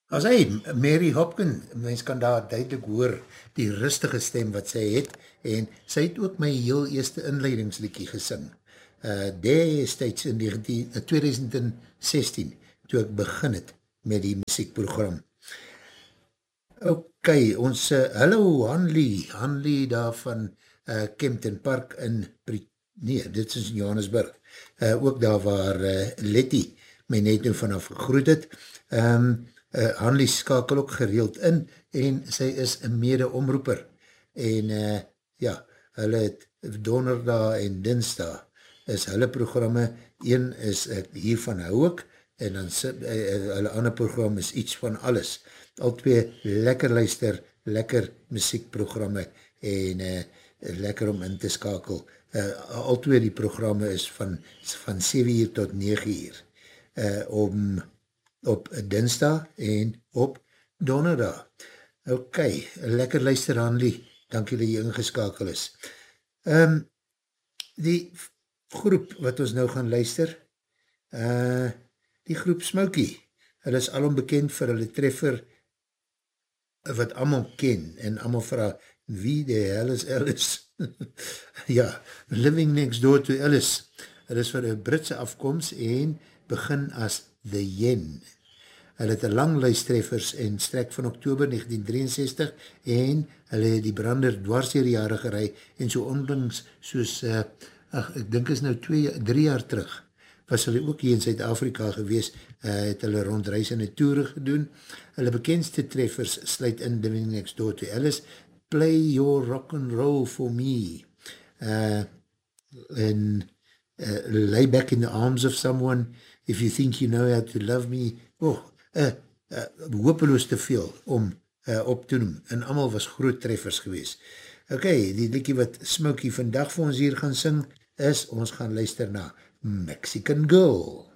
As hy, Mary Hopkins, mens kan daar duidelik hoor die rustige stem wat sy het, en sy het ook my heel eerste inleidingsliedjie gesing. Destijds in 2016, toe ek begin het met die muziekprogram. Ok, ons, hallo Hanlie daar van Kempton Park in, dit is in Johannesburg, ook daar waar Letty my net nou vanaf gegroet het. Hanlie skakel ook gereeld in en sy is een mede-omroeper en ja, hulle het donderdag en dinsdag is hulle programme, een is hier van hou ek en dan hulle ander program is iets van alles, al twee lekker luister, lekker muziekprogramme en lekker om in te skakel, al twee die programme is van 7 uur tot 9 uur op dinsdag en op donderdag. Ok, lekker luister Hanlie, dank julle jy ingeskakel is. Die groep wat ons nou gaan luister, die groep Smokey, hulle is alom bekend vir hulle treffer wat allemaal ken en allemaal vraag, wie die hell is Alice? Ja, Living Next Door to Alice. Hulle is van een Britse afkomst en begin as The Yen. Hulle het een lang luistreffers en strek van oktober 1963 en hulle het die brander dwars hier jare gerei en so onlangs soos, ek dink is nou 3 jaar terug, was hulle ook hier in Zuid-Afrika gewees, het hulle rondreisende toere gedoen. Hulle bekendste treffers sluit in Living Next Door to Alice, Play Your Rock and Roll for Me, en Lay Back in the Arms of Someone, If You Think You Know How to Love Me, hopeloos te veel om op te noem, en allemaal was groot treffers gewees. Ok, die liedjie wat Smokey vandag vir ons hier gaan sing, is, ons gaan luister na Mexican Girl.